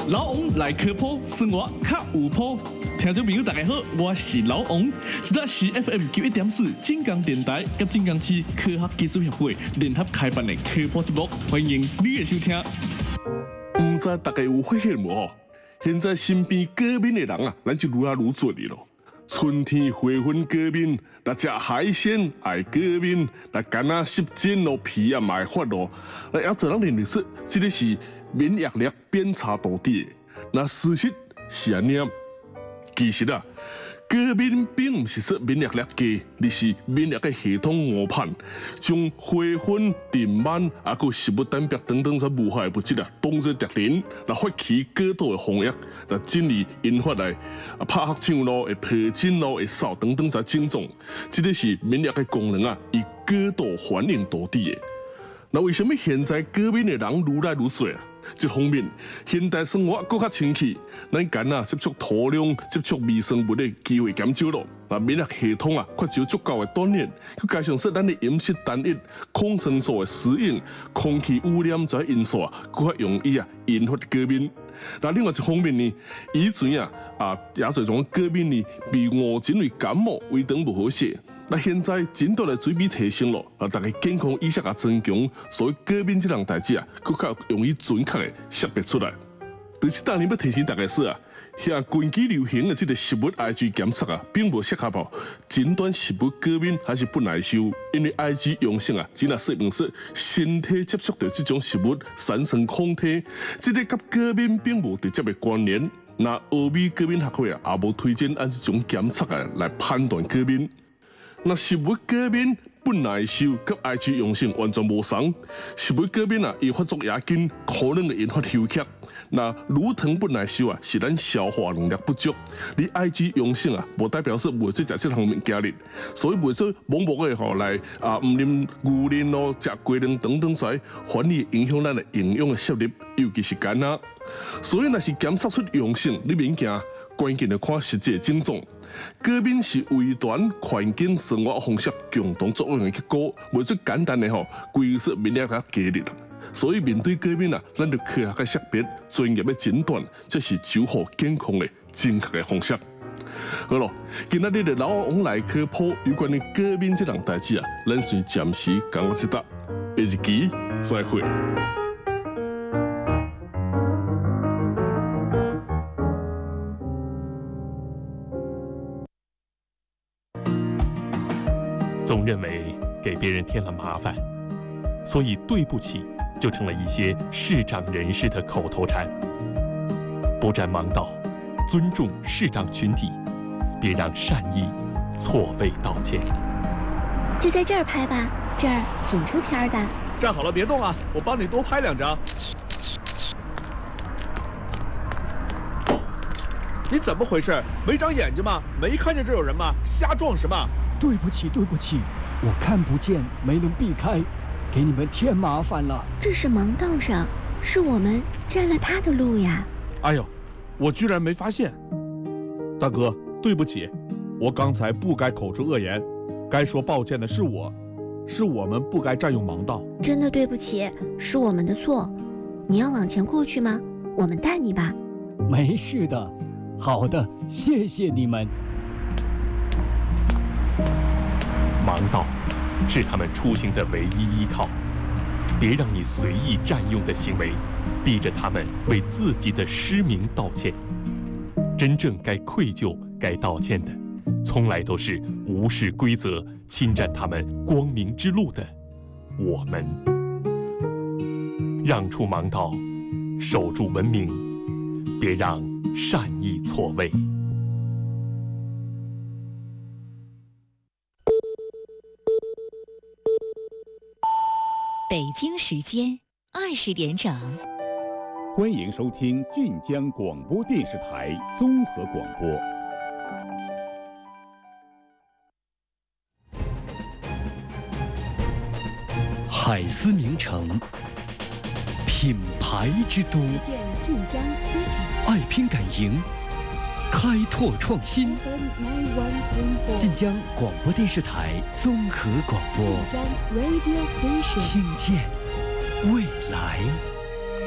老王来科普，生活较有谱。听众朋友大家好，我是老王，这里是 FM 91.4晋江电台甲晋江市科学技术协会联合开办的科普节目，欢迎你的收听。唔知大家有发现无吼？现在身边过敏的人啊，咱就愈来愈多咯。春天花粉过敏，来食海鲜爱过敏，来干啊湿疹咯、皮啊爱发咯，也有人认为说，这个是免疫力变差导致的。那事实是安尼啊？其实啊，过敏并不是说免疫力低，而是免疫系统误判，将花粉、尘螨、食物蛋白等等无害物质当作敌人，来发起过度的防疫，来进而引发来拍黑枪咯、会皮疹咯、会扫等等症状。这个是免疫的功能啊，以过度反应导致的。那为什么现在过敏的人愈来愈多啊？一方面，现代生活更较清气，咱肝啊接触土壤、接触微生物的机会减少了，免疫系统啊缺少足够的锻炼，佮加上说咱的饮食单一、抗生素的使用、空气污染这些因素啊，更较容易引发过敏。那另外一方面呢，以前也做种过敏呢，被误诊为感冒，胃肠不和谐。那现在诊断的水平提升了，大家健康意识也增强，所以过敏这样代志更较容易准确的识别出来。但是当然要提醒大家说现近期流行的这个食物 IG 检测并不适合诊断食物过敏还是不耐受，因为 IG 阳性只能说明说身体接触到这种食物产生抗体，这个跟过敏并无直接的关联。那欧美过敏学会也无推荐按这种检测来判断过敏。那食物过敏不耐受跟 IG 阳性完全无相。食物过敏伊发作亚紧，可能会引发休克。那乳糖不耐受是咱消化能力不足。你 IG 阳性无代表说袂做食这项物件哩，所以袂做盲目的来唔啉牛奶咯、食鸡卵等等在，反而影响咱的营养的摄入，尤其是肝啊。所以若是检测出阳性，你免惊。关键要看实际的症状，过敏是微端环境生活方式共同作用的结果，袂做简单的归说免疫力低劣。所以面对过敏咱就科学的识别、专业的诊断，这是守护健康的正确的方式。好咯，今仔日的老王来科普有关于过敏这样代志咱先暂时讲到这搭，下一期再会。 总认为给别人添了麻烦，所以对不起就成了一些视障人士的口头禅。不占盲道，尊重视障群体，别让善意错位道歉。 就在这儿拍吧，这儿挺出片的。 站好了，别动啊，我帮你多拍2张。你怎么回事？没长眼睛吗？没看见这有人吗？瞎撞什么？ 对不起，我看不见，没能避开，给你们添麻烦了。 这是盲道上，是我们占了他的路呀。 哎呦，我居然没发现。大哥，对不起，我刚才不该口出恶言，该说抱歉的是我们不该占用盲道。 真的对不起，是我们的错。你要往前过去吗？我们带你吧。 没事的，好的，谢谢你们。 盲道是他们出行的唯一依靠，别让你随意占用的行为逼着他们为自己的失明道歉。真正该愧疚、该道歉的，从来都是无视规则、侵占他们光明之路的我们。让出盲道，守住文明，别让善意错位。 北京时间20点整， 欢迎收听晋江广播电视台综合广播。 海思名城，品牌之都， 晋江 City， 爱拼敢赢，开拓创新。晋江广播电视台综合广播，听见未来。